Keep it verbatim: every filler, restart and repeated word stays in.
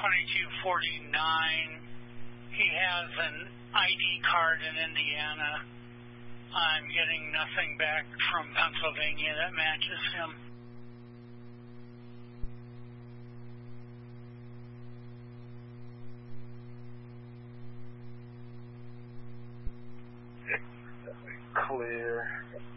twenty-two forty-nine. He has an I D card in Indiana. I'm getting nothing back from Pennsylvania that matches him. Clear.